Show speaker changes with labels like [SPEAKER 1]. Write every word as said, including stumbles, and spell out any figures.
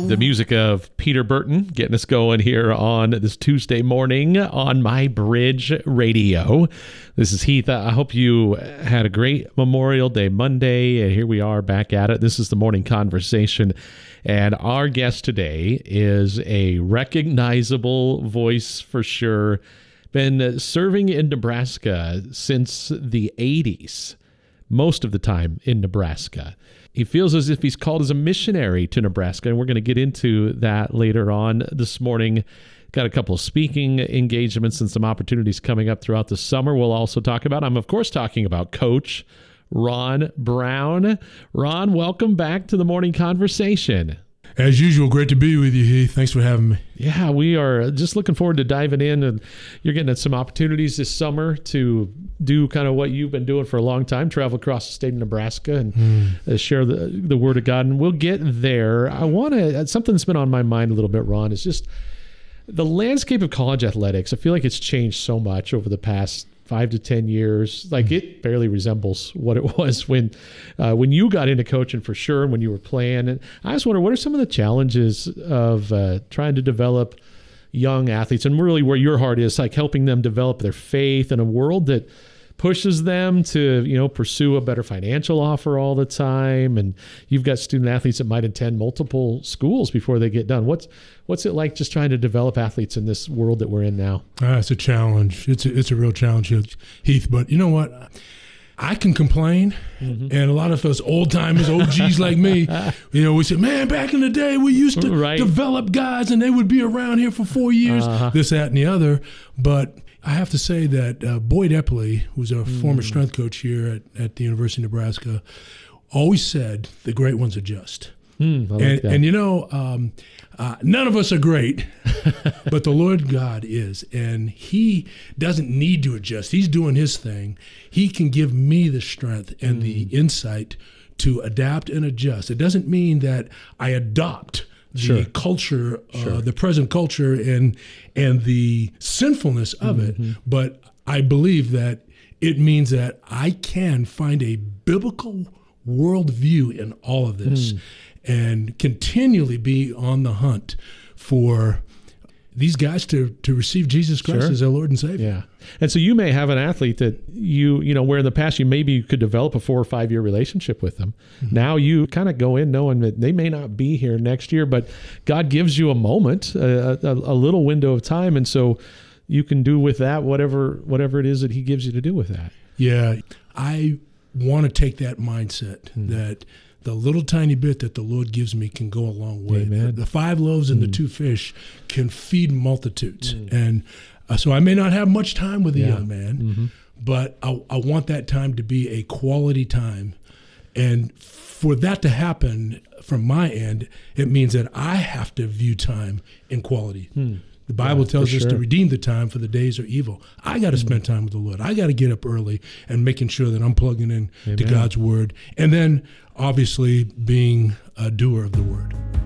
[SPEAKER 1] The music of Peter Burton getting us going here on this Tuesday morning on My Bridge Radio. This is Heath. I hope you had a great Memorial Day Monday, and here we are back at it. This is the Morning Conversation, and our guest today is a recognizable voice for sure. Been serving in Nebraska since the eighties, most of the time in Nebraska. He feels as if he's called as a missionary to Nebraska, and we're going to get into that later on this morning. Got a couple of speaking engagements and some opportunities coming up throughout the summer we'll also talk about. I'm, of course, talking about Coach Ron Brown. Ron, welcome back to the Morning Conversation.
[SPEAKER 2] As usual, great to be with you, Heath. Thanks for having me.
[SPEAKER 1] Yeah, we are just looking forward to diving in, and you're getting some opportunities this summer to do kind of what you've been doing for a long time, travel across the state of Nebraska and mm. uh, share the the word of God, and we'll get there. I want to, something that's been on my mind a little bit, Ron, is just the landscape of college athletics. I feel like it's changed so much over the past five to ten years. Like, it barely resembles what it was when uh, when you got into coaching, for sure, and when you were playing. And I just wonder, what are some of the challenges of uh, trying to develop young athletes, and really where your heart is, like helping them develop their faith in a world that pushes them to, you know, pursue a better financial offer all the time. And you've got student athletes that might attend multiple schools before they get done. What's what's it like just trying to develop athletes in this world that we're in now?
[SPEAKER 2] Uh, it's a challenge. It's a, it's a real challenge, Heath. But you know what? I can complain, mm-hmm. and a lot of us old timers, O Gs like me, you know, we said, man, back in the day, we used to right. develop guys, and they would be around here for four years, uh-huh. this, that, and the other. But I have to say that uh, Boyd Epley, who's our mm. former strength coach here at, at the University of Nebraska, always said the great ones adjust.
[SPEAKER 1] Mm, I like
[SPEAKER 2] and,
[SPEAKER 1] that.
[SPEAKER 2] and, you know, um, uh, none of us are great, but the Lord God is. And he doesn't need to adjust. He's doing his thing. He can give me the strength and mm. the insight to adapt and adjust. It doesn't mean that I adopt the sure. culture, uh, sure. the present culture, and and the sinfulness of mm-hmm. it. But I believe that it means that I can find a biblical worldview in all of this mm. and continually be on the hunt for these guys to to receive Jesus Christ
[SPEAKER 1] sure.
[SPEAKER 2] as their Lord and Savior.
[SPEAKER 1] Yeah. And so you may have an athlete that you, you know, where in the past you maybe you could develop a four or five year relationship with them. Mm-hmm. Now you kind of go in knowing that they may not be here next year, but God gives you a moment, a, a, a little window of time. And so you can do with that whatever, whatever it is that he gives you to do with that.
[SPEAKER 2] Yeah. I want to take that mindset mm. that the little tiny bit that the Lord gives me can go a long way.
[SPEAKER 1] Amen.
[SPEAKER 2] The five loaves and mm. the two fish can feed multitudes. Mm. And uh, so I may not have much time with a yeah. young man, mm-hmm. but I, I want that time to be a quality time. And for that to happen from my end, it means that I have to view time in quality. Mm. The Bible yeah, tells us sure. to redeem the time, for the days are evil. I got to mm-hmm. spend time with the Lord. I got to get up early and making sure that I'm plugging in Amen. To God's word. And then, obviously, being a doer of the word.